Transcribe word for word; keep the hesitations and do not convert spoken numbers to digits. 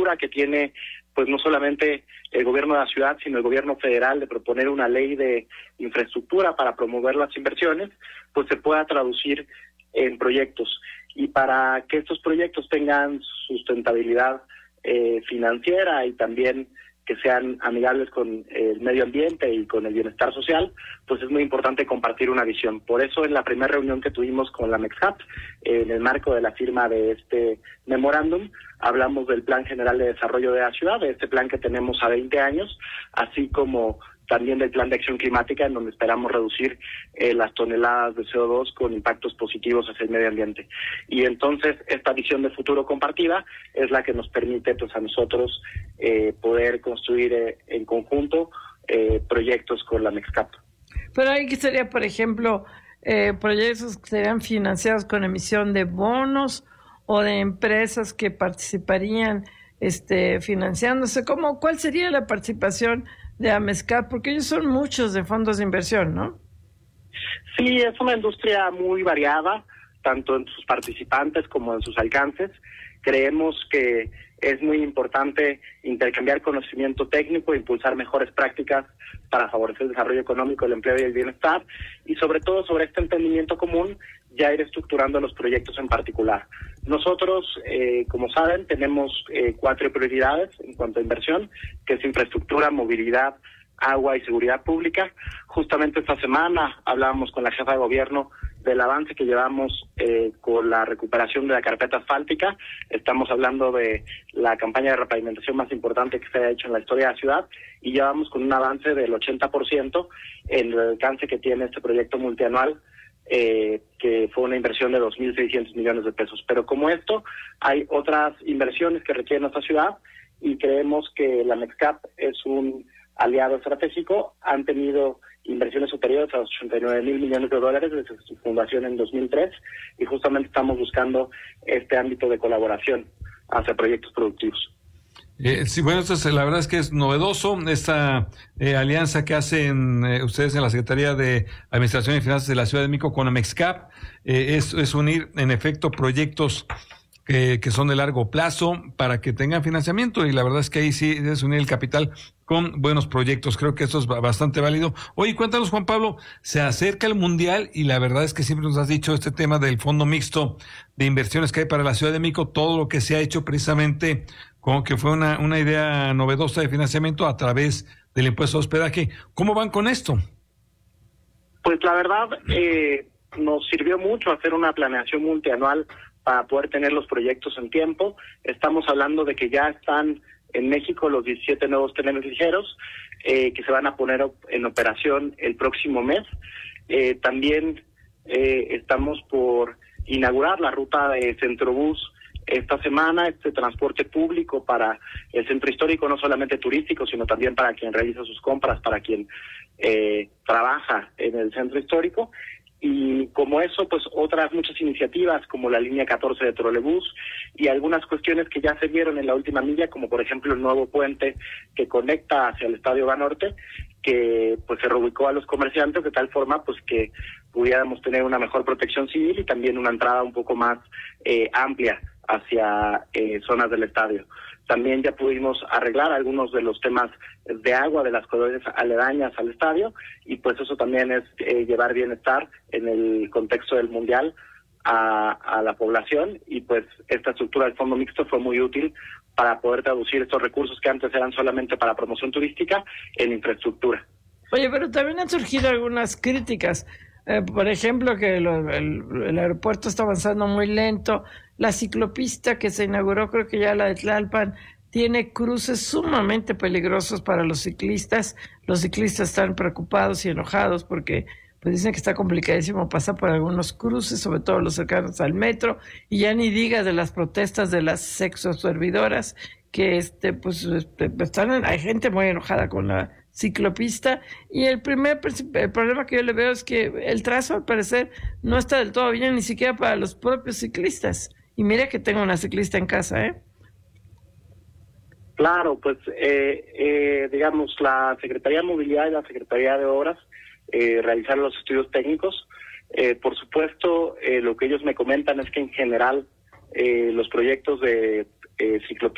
postura que tiene pues no solamente el gobierno de la ciudad, sino el gobierno federal de proponer una ley de infraestructura para promover las inversiones, pues se pueda traducir en proyectos. Y para que estos proyectos tengan sustentabilidad eh, financiera y también que sean amigables con el medio ambiente y con el bienestar social, pues es muy importante compartir una visión. Por eso en la primera reunión que tuvimos con la MEXCAP, eh, en el marco de la firma de este memorándum, hablamos del Plan General de Desarrollo de la Ciudad, de este plan que tenemos a veinte años, así como también del Plan de Acción Climática, en donde esperamos reducir eh, las toneladas de C O dos con impactos positivos hacia el medio ambiente. Y entonces esta visión de futuro compartida es la que nos permite pues a nosotros eh, poder construir eh, en conjunto eh, proyectos con la MEXCAP. Pero ahí que sería, por ejemplo, eh, proyectos que serían financiados con emisión de bonos o de empresas que participarían este, financiándose. ¿Cómo, ¿Cuál sería la participación de AMEXCAP? Porque ellos son muchos de fondos de inversión, ¿no? Sí, es una industria muy variada, tanto en sus participantes como en sus alcances. Creemos que es muy importante intercambiar conocimiento técnico, impulsar mejores prácticas para favorecer el desarrollo económico, el empleo y el bienestar, y sobre todo sobre este entendimiento común, ya ir estructurando los proyectos en particular. Nosotros, eh, como saben, tenemos eh, cuatro prioridades en cuanto a inversión, que es infraestructura, movilidad, agua y seguridad pública. Justamente esta semana hablábamos con la jefa de gobierno del avance que llevamos eh, con la recuperación de la carpeta asfáltica. Estamos hablando de la campaña de repavimentación más importante que se ha hecho en la historia de la ciudad y ya vamos con un avance del ochenta por ciento en el alcance que tiene este proyecto multianual, eh, que fue una inversión de dos mil seiscientos millones de pesos. Pero como esto, hay otras inversiones que requiere nuestra ciudad y creemos que la MEXCAP es un aliado estratégico. Han tenido inversiones superiores a los ochenta y nueve mil millones de dólares desde su fundación en dos mil tres y justamente estamos buscando este ámbito de colaboración hacia proyectos productivos. Eh, sí, bueno, esto es, la verdad es que es novedoso, esta eh, alianza que hacen eh, ustedes en la Secretaría de Administración y Finanzas de la Ciudad de México con la MEXCAP, eh, es, es unir en efecto proyectos que, que son de largo plazo para que tengan financiamiento, y la verdad es que ahí sí es unir el capital con buenos proyectos. Creo que esto es bastante válido. Oye, cuéntanos, Juan Pablo, se acerca el Mundial y la verdad es que siempre nos has dicho este tema del Fondo Mixto de Inversiones que hay para la Ciudad de México, todo lo que se ha hecho precisamente como que fue una, una idea novedosa de financiamiento a través del impuesto de hospedaje. ¿Cómo van con esto? Pues la verdad, eh, nos sirvió mucho hacer una planeación multianual para poder tener los proyectos en tiempo. Estamos hablando de que ya están en México los diecisiete nuevos trenes ligeros eh, que se van a poner en operación el próximo mes. Eh, también eh, estamos por inaugurar la ruta de Centrobús esta semana, este transporte público para el centro histórico, no solamente turístico, sino también para quien realiza sus compras, para quien eh, trabaja en el centro histórico. Y como eso, pues otras muchas iniciativas como la línea catorce de trolebús y algunas cuestiones que ya se vieron en la última milla, como por ejemplo el nuevo puente que conecta hacia el Estadio Banorte, que pues se reubicó a los comerciantes de tal forma pues que pudiéramos tener una mejor protección civil y también una entrada un poco más eh, amplia hacia eh, zonas del estadio. También ya pudimos arreglar algunos de los temas de agua de las colonias aledañas al estadio y pues eso también es eh, llevar bienestar en el contexto del Mundial a, a la población, y pues esta estructura del Fondo Mixto fue muy útil para poder traducir estos recursos que antes eran solamente para promoción turística en infraestructura. Oye, pero también han surgido algunas críticas. Eh, por ejemplo, que lo, el, el aeropuerto está avanzando muy lento. La ciclopista que se inauguró, creo que ya la de Tlalpan, tiene cruces sumamente peligrosos para los ciclistas. Los ciclistas están preocupados y enojados porque pues dicen que está complicadísimo pasar por algunos cruces, sobre todo los cercanos al metro, y ya ni diga de las protestas de las sexoservidoras, que este pues este, están, hay gente muy enojada con la ciclopista, y el primer el problema que yo le veo es que el trazo al parecer no está del todo bien, ni siquiera para los propios ciclistas. Y mira que tengo una ciclista en casa, ¿eh? Claro, pues eh, eh, digamos, la Secretaría de Movilidad y la Secretaría de Obras eh, realizaron los estudios técnicos. Eh, por supuesto, eh, lo que ellos me comentan es que en general eh, los proyectos de eh, ciclopistas